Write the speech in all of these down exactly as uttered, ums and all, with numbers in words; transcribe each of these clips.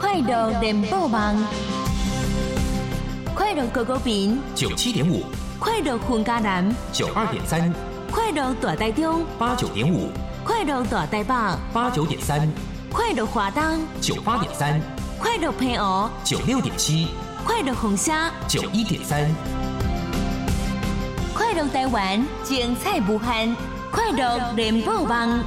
快乐联播网，快乐高高频九七点五， 快乐混嘉南九二点三， 快乐大台中八九点五， 快乐大台北八九点三， 快乐华东九八点三， 快乐平湖九六点七， 快乐红沙九一点三， 快乐台湾精彩无限，快乐联播网。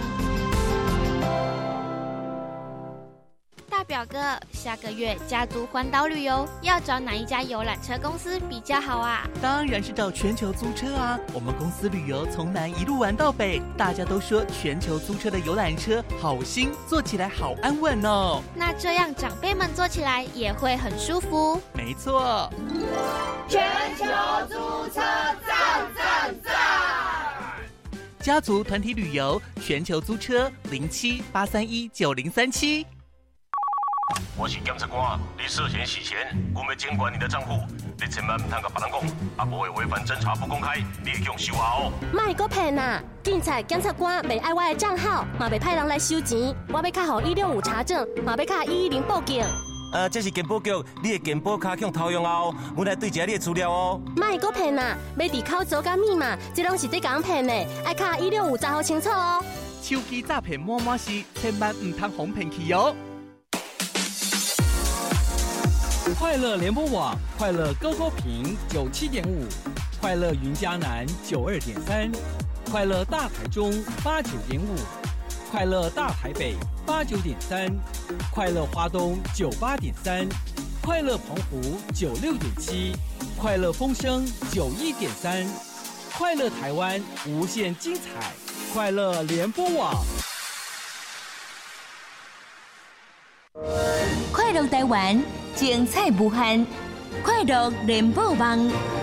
大表哥，下个月家族环岛旅游要找哪一家游览车公司比较好啊？ 当然是找全球租车啊！我们公司旅游从南一路玩到北，大家都说全球租车的游览车好新，坐起来好安稳哦。 那这样长辈们坐起来也会很舒服。 没错， 全球租车赞赞赞！ 家族团体旅游，全球租车零七八三一九零三七。 我是检察官，你涉嫌洗钱，我们监管你的账户，你千万唔通甲别人讲，啊不会违反侦查不公开，你会用收押哦。 卖阁骗啊！警察、检察官袂爱我的账号，嘛袂派人来收钱，我要卡予一六五查证，嘛要卡一一零报警。 呃，这是健保局，你的健保卡用偷用后，我来对一下你的资料哦。 卖阁骗啊！要伫口做甲密码，这拢是在讲骗的，爱卡一六五查好清楚哦。 手机诈骗摸摸西，千万唔通哄骗去哦。 快乐联播网，快乐高高频九七点五，快乐云嘉南九二点三，快乐大台中八九点五，快乐大台北八九点三，快乐花东九八点三，快乐澎湖九六点七，快乐风声九一点三，快乐台湾无限精彩，快乐联播网， 快乐台湾精彩无限，快乐联播网。